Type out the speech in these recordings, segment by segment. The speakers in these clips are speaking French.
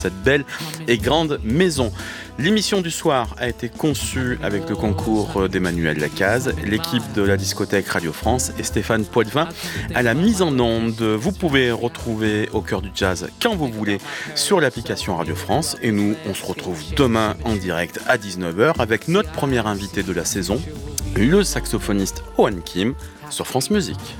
cette belle et grande maison. L'émission du soir a été conçue avec le concours d'Emmanuel Lacaze, l'équipe de la discothèque Radio France et Stéphane Poitvin à la mise en onde. Vous pouvez retrouver Au cœur du jazz quand vous voulez sur l'application Radio France et nous, on se retrouve demain en direct à 19h avec notre premier invité de la saison, le saxophoniste Owen Kim sur France Musique.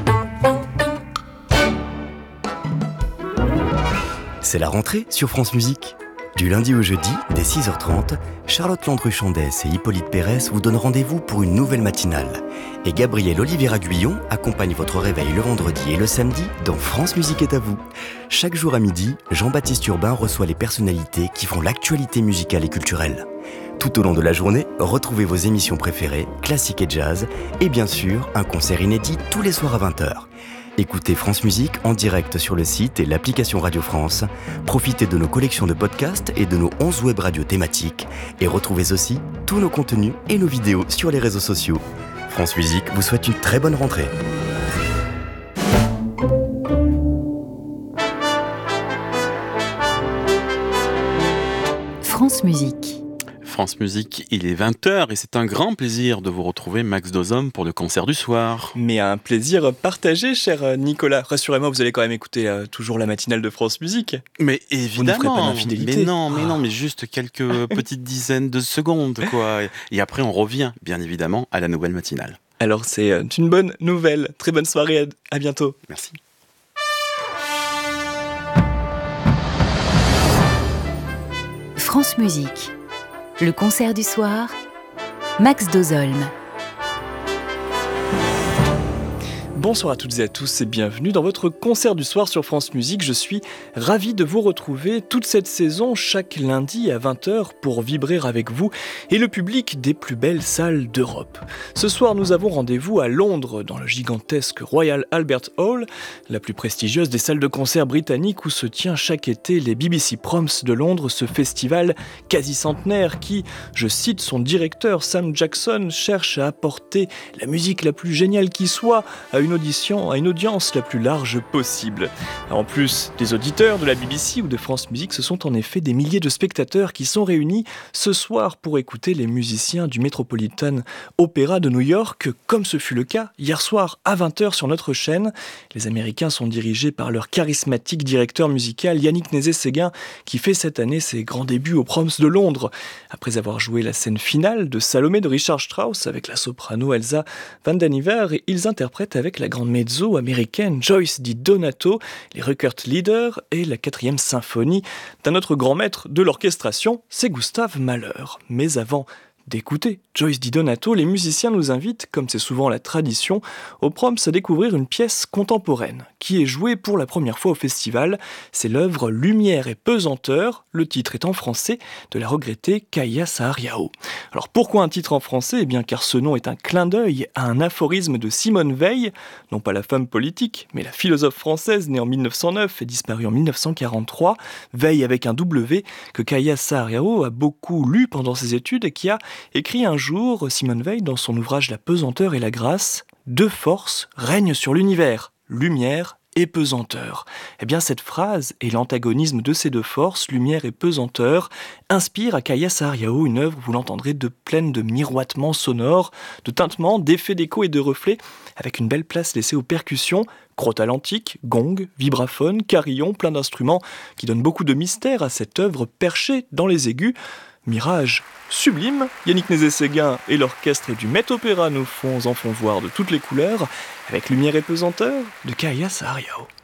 C'est la rentrée sur France Musique. Du lundi au jeudi, dès 6h30, Charlotte Landru-Chandès et Hippolyte Pérez vous donnent rendez-vous pour une nouvelle matinale. Et Gabriel Oliveira Guyon accompagne votre réveil le vendredi et le samedi dans France Musique est à vous. Chaque jour à midi, Jean-Baptiste Urbain reçoit les personnalités qui font l'actualité musicale et culturelle. Tout au long de la journée, retrouvez vos émissions préférées, classiques et jazz, et bien sûr, un concert inédit tous les soirs à 20h. Écoutez France Musique en direct sur le site et l'application Radio France. Profitez de nos collections de podcasts et de nos 11 web radios thématiques. Et retrouvez aussi tous nos contenus et nos vidéos sur les réseaux sociaux. France Musique vous souhaite une très bonne rentrée. France Musique. France Musique, il est 20h et c'est un grand plaisir de vous retrouver, Max Dozom, pour le concert du soir. Mais un plaisir partagé, cher Nicolas. Rassurez-moi, vous allez quand même écouter toujours la matinale de France Musique. Mais évidemment, vous ne ferez pas d'infidélité. Mais juste quelques petites dizaines de secondes, quoi. Et après, on revient, bien évidemment, à la nouvelle matinale. Alors, c'est une bonne nouvelle. Très bonne soirée, à bientôt. Merci. France Musique. Le concert du soir, Max Dozolm. Bonsoir à toutes et à tous et bienvenue dans votre concert du soir sur France Musique. Je suis ravi de vous retrouver toute cette saison, chaque lundi à 20h pour vibrer avec vous et le public des plus belles salles d'Europe. Ce soir, nous avons rendez-vous à Londres, dans le gigantesque Royal Albert Hall, la plus prestigieuse des salles de concert britanniques où se tient chaque été les BBC Proms de Londres, ce festival quasi centenaire qui, je cite son directeur Sam Jackson, cherche à apporter la musique la plus géniale qui soit à une audience la plus large possible. En plus des auditeurs de la BBC ou de France Musique, ce sont en effet des milliers de spectateurs qui sont réunis ce soir pour écouter les musiciens du Metropolitan Opera de New York, comme ce fut le cas hier soir à 20h sur notre chaîne. Les Américains sont dirigés par leur charismatique directeur musical Yannick Nézet-Séguin, qui fait cette année ses grands débuts aux Proms de Londres. Après avoir joué la scène finale de Salomé de Richard Strauss avec la soprano Elsa Van den Iver, ils interprètent avec la grande mezzo américaine Joyce Di Donato, les Ruckert Lieder et la 4e symphonie d'un autre grand maître de l'orchestration, c'est Gustav Mahler. Mais avant d'écouter Joyce Di Donato, les musiciens nous invitent, comme c'est souvent la tradition, aux Proms à découvrir une pièce contemporaine qui est jouée pour la première fois au festival. C'est l'œuvre Lumière et pesanteur, le titre est en français, de la regrettée Kaia Saariaho. Alors pourquoi un titre en français ? Eh bien car ce nom est un clin d'œil à un aphorisme de Simone Veil, non pas la femme politique, mais la philosophe française née en 1909 et disparue en 1943, Veil avec un W, que Kaia Saariaho a beaucoup lu pendant ses études et qui a écrit un jour, Simone Veil, dans son ouvrage La pesanteur et la grâce, « Deux forces règnent sur l'univers, lumière et pesanteur ». Eh bien, cette phrase et l'antagonisme de ces deux forces, lumière et pesanteur, inspire à Kaia Saariaho une œuvre, vous l'entendrez, pleine de miroitements sonores, de tintements, d'effets d'écho et de reflets, avec une belle place laissée aux percussions, crotte à l'antique, gong, vibraphone, carillon, plein d'instruments qui donnent beaucoup de mystère à cette œuvre perchée dans les aigus. Mirage sublime, Yannick Nézet-Séguin et l'orchestre du Met Opéra nous en font voir de toutes les couleurs, avec Lumière et pesanteur de Kaia Saariaho.